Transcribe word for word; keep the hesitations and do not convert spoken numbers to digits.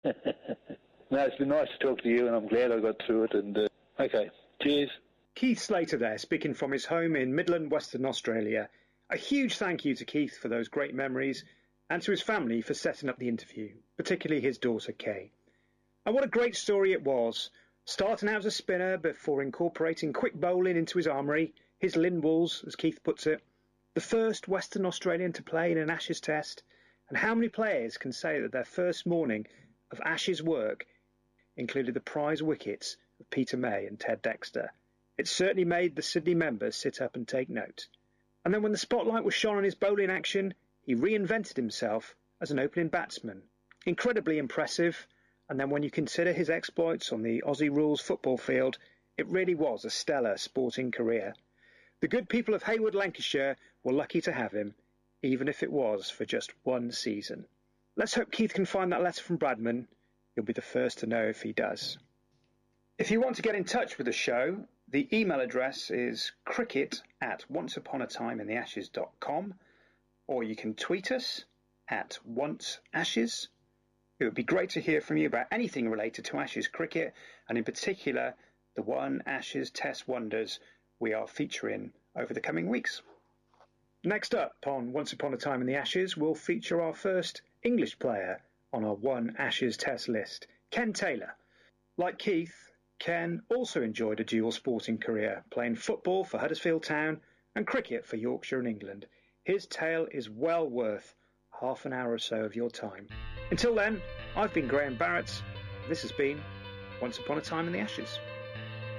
No, it's been nice to talk to you, and I'm glad I got through it. And uh, okay, cheers. Keith Slater there, speaking from his home in Midland, Western Australia. A huge thank you to Keith for those great memories, and to his family for setting up the interview, particularly his daughter Kay. And what a great story it was, starting out as a spinner before incorporating quick bowling into his armoury, his Lindwalls, as Keith puts it, the first Western Australian to play in an Ashes test. And how many players can say that their first morning of Ashes work included the prize wickets of Peter May and Ted Dexter? It certainly made the Sydney members sit up and take note. And then when the spotlight was shone on his bowling action, he reinvented himself as an opening batsman. Incredibly impressive, and then when you consider his exploits on the Aussie rules football field, it really was a stellar sporting career. The good people of Hayward, Lancashire were lucky to have him, even if it was for just one season. Let's hope Keith can find that letter from Bradman. You'll be the first to know if he does. If you want to get in touch with the show, the email address is cricket at onceuponatimeintheashes dot com, or you can tweet us at onceashes. It would be great to hear from you about anything related to Ashes cricket, and in particular the One Ashes Test Wonders we are featuring over the coming weeks. Next up on Once Upon a Time in the Ashes, we'll feature our first English player on our One Ashes Test list, Ken Taylor. Like Keith, Ken also enjoyed a dual sporting career, playing football for Huddersfield Town and cricket for Yorkshire and England. His tale is well worth half an hour or so of your time. Until then, I've been Graham Barrett. This has been Once Upon a Time in the Ashes.